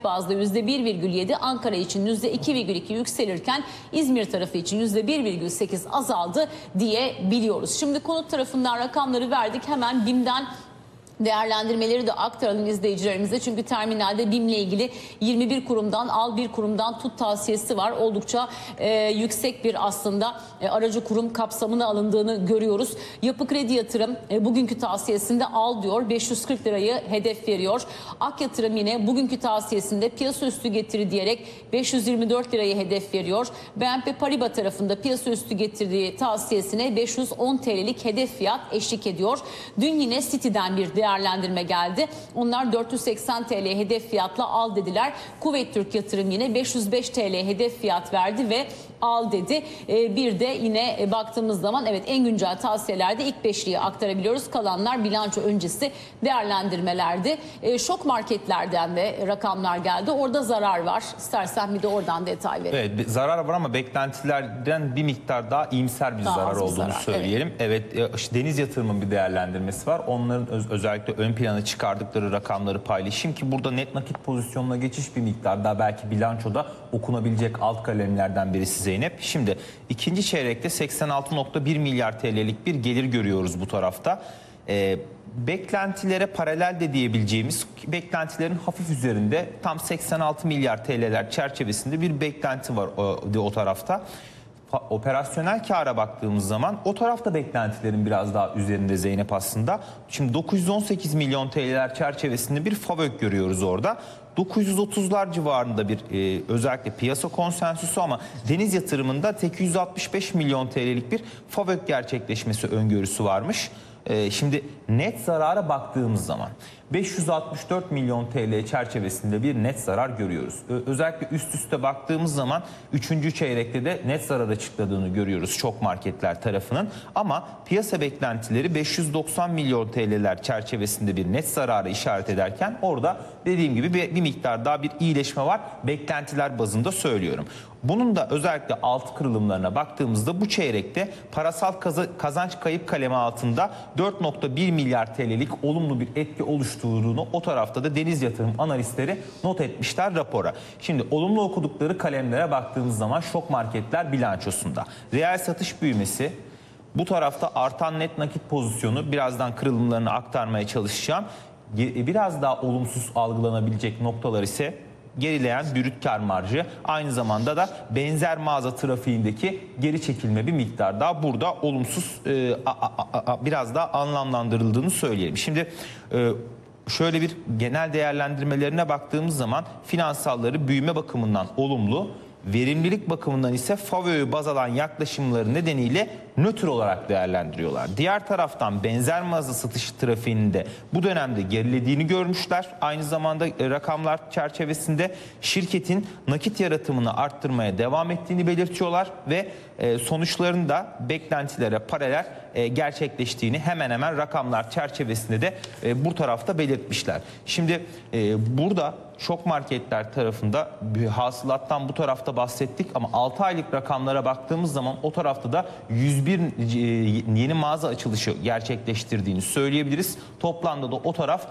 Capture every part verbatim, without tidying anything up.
bazda yüzde bir virgül yedi, Ankara için yüzde iki virgül iki yükselirken İzmir tarafı için yüzde bir virgül sekiz azaldı diyebiliyoruz. Şimdi konut tarafından rakamları verdik. Hemen BİM'den değerlendirmeleri de aktaralım izleyicilerimize. Çünkü terminalde BİM'le ilgili yirmi bir kurumdan al, bir kurumdan tut tavsiyesi var. Oldukça e, yüksek bir aslında e, aracı kurum kapsamına alındığını görüyoruz. Yapı Kredi Yatırım e, bugünkü tavsiyesinde al diyor. beş yüz kırk lirayı hedef veriyor. Ak Yatırım yine bugünkü tavsiyesinde piyasa üstü getiri diyerek beş yüz yirmi dört lirayı hedef veriyor. B N P Paribas tarafında piyasa üstü getirdiği tavsiyesine beş yüz on TL'lik hedef fiyat eşlik ediyor. Dün yine City'den bir değer değerlendirme geldi. Onlar dört yüz seksen TL hedef fiyatla al dediler. Kuveyt Türk Yatırım yine beş yüz beş TL hedef fiyat verdi ve al dedi. Ee, bir de yine baktığımız zaman evet en güncel tavsiyelerde ilk beşliği aktarabiliyoruz. Kalanlar bilanço öncesi değerlendirmelerdi. Ee, şok marketlerden de rakamlar geldi. Orada zarar var. İstersen bir de oradan detay verelim. Evet, zarar var ama beklentilerden bir miktar daha iyimser bir daha zarar bir olduğunu zarar, söyleyelim. Evet, evet işte Deniz Yatırım'ın bir değerlendirmesi var. Onların öz özellikle ön plana çıkardıkları rakamları paylaşayım ki burada net nakit pozisyonuna geçiş bir miktar daha belki bilançoda okunabilecek alt kalemlerden birisi Zeynep. Şimdi ikinci çeyrekte seksen altı nokta bir milyar TL'lik bir gelir görüyoruz bu tarafta. Ee, beklentilere paralel de diyebileceğimiz beklentilerin hafif üzerinde tam seksen altı milyar T L'ler çerçevesinde bir beklenti var o, o tarafta. Operasyonel kâra baktığımız zaman o tarafta beklentilerin biraz daha üzerinde Zeynep aslında. Şimdi dokuz yüz on sekiz milyon T L'ler çerçevesinde bir FAVÖK görüyoruz orada. dokuz yüz otuzlar civarında bir e, özellikle piyasa konsensüsü ama Deniz Yatırımı'nda sekiz yüz altmış beş milyon T L'lik bir FAVÖK gerçekleşmesi öngörüsü varmış. E, şimdi net zarara baktığımız zaman beş yüz altmış dört milyon T L çerçevesinde bir net zarar görüyoruz. Özellikle üst üste baktığımız zaman üçüncü çeyrekte de net zarar açıkladığını görüyoruz şok marketler tarafının. Ama piyasa beklentileri beş yüz doksan milyon T L'ler çerçevesinde bir net zararı işaret ederken orada dediğim gibi bir, bir miktar daha bir iyileşme var. Beklentiler bazında söylüyorum. Bunun da özellikle alt kırılımlarına baktığımızda bu çeyrekte parasal kazanç kayıp kalemi altında dört nokta bir milyar T L'lik olumlu bir etki oluşturduğunu o tarafta da Deniz Yatırım analistleri not etmişler rapora. Şimdi olumlu okudukları kalemlere baktığımız zaman şok marketler bilançosunda reel satış büyümesi, bu tarafta artan net nakit pozisyonu, birazdan kırılımlarını aktarmaya çalışacağım. Biraz daha olumsuz algılanabilecek noktalar ise gerileyen brüt kar marjı, aynı zamanda da benzer mağaza trafiğindeki geri çekilme bir miktar daha burada olumsuz e, a, a, a, biraz daha anlamlandırıldığını söyleyelim. Şimdi e, şöyle bir genel değerlendirmelerine baktığımız zaman finansalları büyüme bakımından olumlu, verimlilik bakımından ise FAVÖK'ü baz alan yaklaşımları nedeniyle nötr olarak değerlendiriyorlar. Diğer taraftan benzer mağaza satış trafiğinde bu dönemde gerilediğini görmüşler. Aynı zamanda rakamlar çerçevesinde şirketin nakit yaratımını arttırmaya devam ettiğini belirtiyorlar ve sonuçların da beklentilere paralel gerçekleştiğini hemen hemen rakamlar çerçevesinde de bu tarafta belirtmişler. Şimdi burada şok marketler tarafında hasılattan bu tarafta bahsettik ama altı aylık rakamlara baktığımız zaman o tarafta da yüz bir yeni mağaza açılışı gerçekleştirdiğini söyleyebiliriz. Toplamda da o taraf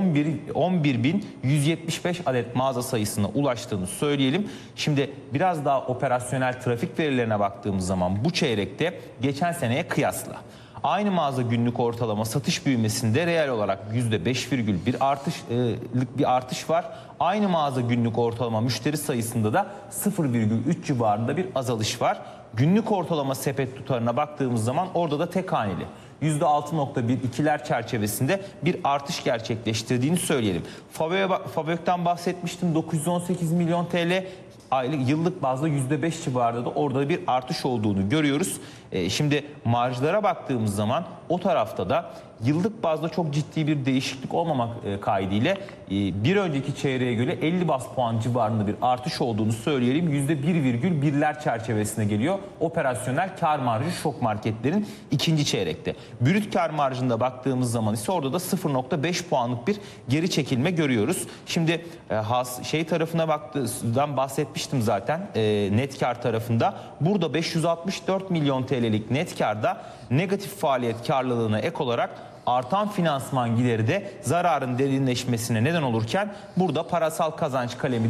on bir bin yüz yetmiş beş adet mağaza sayısına ulaştığını söyleyelim. Şimdi biraz daha operasyonel trafik verilerine baktığımız zaman bu çeyrekte geçen seneye kıyasla aynı mağaza günlük ortalama satış büyümesinde reel olarak yüzde beş virgül bir artışlık bir artış var. Aynı mağaza günlük ortalama müşteri sayısında da sıfır virgül üç civarında bir azalış var. Günlük ortalama sepet tutarına baktığımız zaman orada da tek haneli yüzde altı nokta bir ikiler çerçevesinde bir artış gerçekleştirdiğini söyleyelim. FAVÖK'ten bahsetmiştim, dokuz yüz on sekiz milyon T L aylık yıllık bazda yüzde beş civarında da orada bir artış olduğunu görüyoruz. E, şimdi marjlara baktığımız zaman o tarafta da yıllık bazda çok ciddi bir değişiklik olmamak e, kaydıyla e, bir önceki çeyreğe göre elli bas puan civarında bir artış olduğunu söyleyelim. yüzde bir virgül birler çerçevesine geliyor operasyonel kar marjı şok marketlerin ikinci çeyrekte. Brüt kar marjında baktığımız zaman ise orada da sıfır nokta beş puanlık bir geri çekilme görüyoruz. Şimdi e, has, şey tarafına baktığımdan bahsetmiştim zaten e, net kar tarafında. Burada beş yüz altmış dört milyon T L'lik net karda negatif faaliyet karlılığına ek olarak artan finansman gideri de zararın derinleşmesine neden olurken burada parasal kazanç kalemi